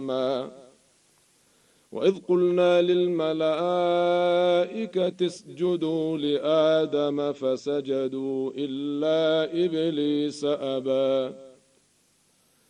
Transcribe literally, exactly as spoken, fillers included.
قسما وإذ قلنا للملائكة اسجدوا لآدم فسجدوا إلا إبليس أبى